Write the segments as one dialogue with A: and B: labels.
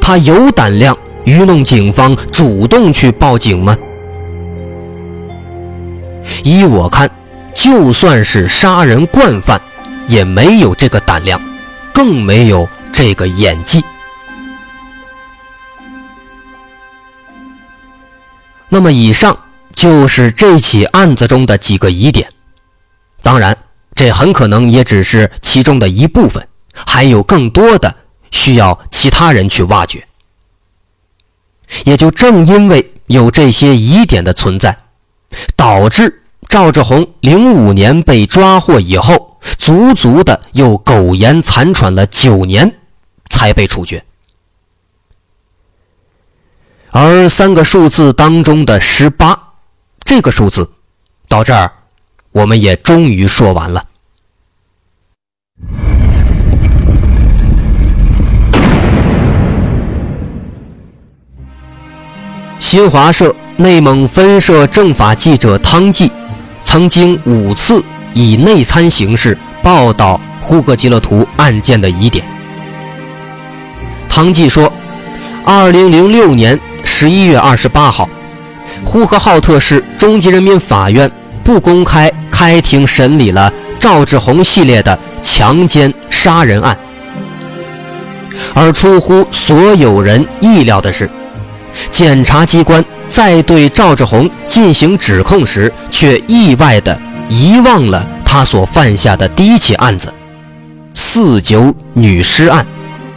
A: 他有胆量愚弄警方主动去报警吗？依我看，就算是杀人惯犯也没有这个胆量，更没有这个演技。那么以上就是这起案子中的几个疑点，当然这很可能也只是其中的一部分，还有更多的需要其他人去挖掘。也就正因为有这些疑点的存在，导致赵志红05年被抓获以后，足足的又苟延残喘了9年才被处决。而3个数字当中的18，这个数字到这儿我们也终于说完了。新华社内蒙分社政法记者汤季曾经5次以内参形式报道呼格吉勒图案件的疑点。汤季说，2006年11月28号，呼和浩特市中级人民法院不公开开庭审理了赵志红系列的强奸杀人案。而出乎所有人意料的是，检察机关在对赵志红进行指控时，却意外地遗忘了他所犯下的第一起案子49女尸案。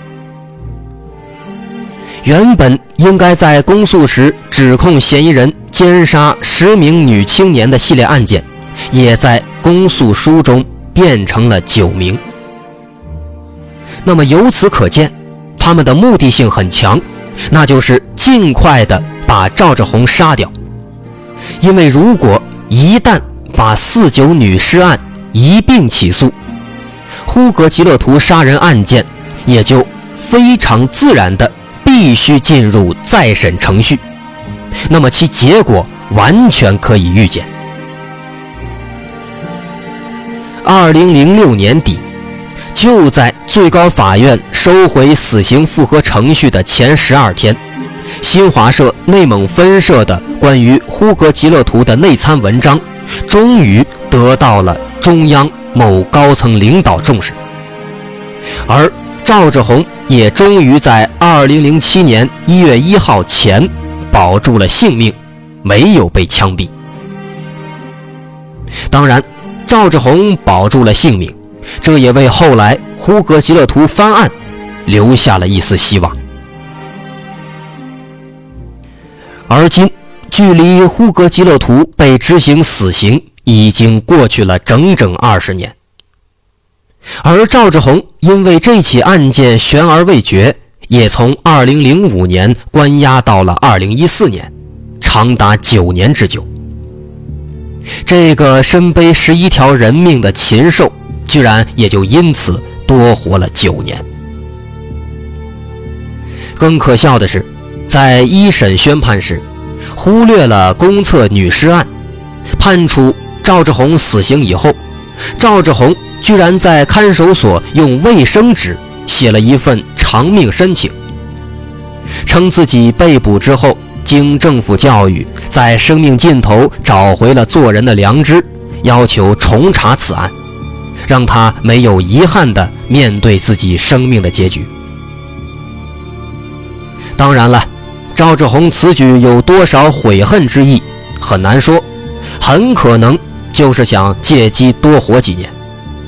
A: 原本应该在公诉时指控嫌疑人奸杀10名女青年的系列案件，也在公诉书中变成了9名。那么由此可见，他们的目的性很强，那就是尽快的把赵志红杀掉。因为如果一旦把49女尸案一并起诉，呼格吉勒图杀人案件也就非常自然的必须进入再审程序，那么其结果完全可以预见。2006年底，就在最高法院收回死刑复核程序的前12天，新华社内蒙分社的关于呼格吉勒图的内参文章终于得到了中央某高层领导重视，而赵志红也终于在2007年1月1号前保住了性命，没有被枪毙。当然，赵志红保住了性命，这也为后来呼格吉勒图翻案留下了一丝希望。而今距离呼格吉勒图被执行死刑已经过去了整整20年，而赵志红因为这起案件悬而未决，也从2005年关押到了2014年，长达9年之久。这个身背11条人命的禽兽，居然也就因此多活了9年。更可笑的是，在一审宣判时，忽略了公测女尸案，判处赵志红死刑以后，赵志红居然在看守所用卫生纸写了一份偿命申请，称自己被捕之后经政府教育，在生命尽头找回了做人的良知，要求重查此案，让他没有遗憾地面对自己生命的结局。当然了，赵志红此举有多少悔恨之意很难说，很可能就是想借机多活几年。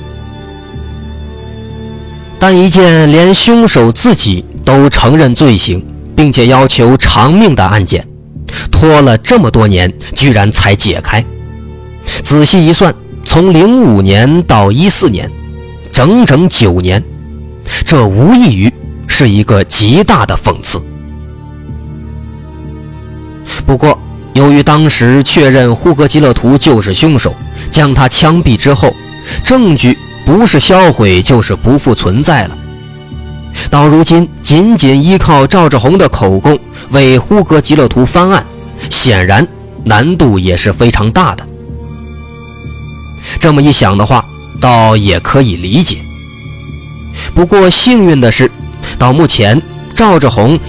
A: 但一件连凶手自己都承认罪行并且要求偿命的案件，拖了这么多年居然才解开。仔细一算，从05年到14年，整整9年，这无异于是一个极大的讽刺。不过由于当时确认呼格吉勒图就是凶手，将他枪毙之后，证据不是销毁就是不复存在了。到如今仅仅依靠赵志红的口供为呼格吉勒图翻案，显然难度也是非常大的。这么一想的话，倒也可以理解。不过幸运的是，到目前赵志红